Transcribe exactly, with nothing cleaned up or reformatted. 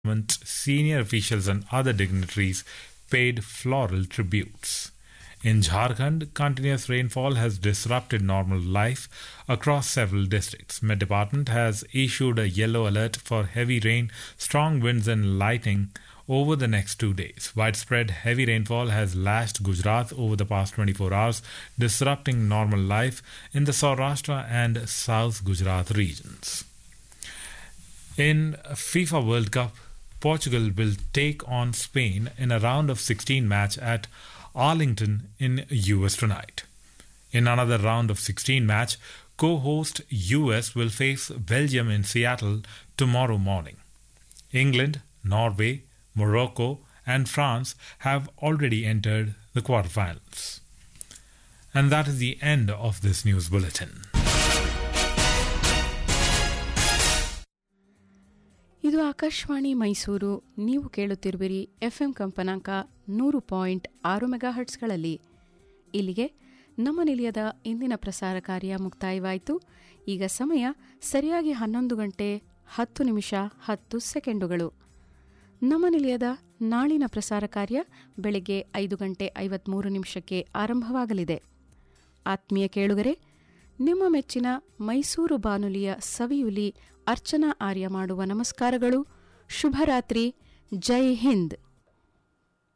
senior officials and other dignitaries paid floral tributes. In Jharkhand, continuous rainfall has disrupted normal life across several districts. Met Department has issued a yellow alert for heavy rain, strong winds and lightning over the next two days. Widespread heavy rainfall has lashed Gujarat over the past twenty-four hours, disrupting normal life in the Saurashtra and South Gujarat regions. In FIFA World Cup, Portugal will take on Spain in a round of sixteen match at Arlington in U S tonight. In another round of sixteen match, co-host U S will face Belgium in Seattle tomorrow morning. England, Norway, Morocco and France have already entered the quarterfinals. And that is the end of this news bulletin. ಇದು ಆಕಾಶವಾಣಿ ಮೈಸೂರು. ನೀವು ಕೇಳುತ್ತಿರುವಿರಿ FM ಕಂಪನಾಂಕ ನೂರು point ಆರು ಮೆಗಾಹರ್ಟ್ಸ್ಗಳಲ್ಲಿ. ಇಲ್ಲಿಗೆ ನಮ್ಮ ನಿಲಯದ ಇಂದಿನ ಪ್ರಸಾರ ಕಾರ್ಯ ಮುಕ್ತಾಯವಾಯಿತು. ಈಗ ಸಮಯ ಸರಿಯಾಗಿ ಹನ್ನೊಂದು ಗಂಟೆ ಹತ್ತು ನಿಮಿಷ ಹತ್ತು ಸೆಕೆಂಡುಗಳು. ನಮ್ಮ ನಿಲಯದ ನಾಳಿನ ಪ್ರಸಾರ ಕಾರ್ಯ ಬೆಳಗ್ಗೆ ಐದು ಗಂಟೆ ಐವತ್ಮೂರು ನಿಮಿಷಕ್ಕೆ ಆರಂಭವಾಗಲಿದೆ. ಆತ್ಮೀಯ ಕೇಳುಗರೆ, ನಿಮ್ಮ ಮೆಚ್ಚಿನ ಮೈಸೂರು ಬಾನುಲಿಯ ಸವಿಯುಲಿ ಅರ್ಚನಾ ಆರ್ಯ ಮಾಡುವ ನಮಸ್ಕಾರಗಳು. ಶುಭರಾತ್ರಿ. ಜೈ ಹಿಂದ್.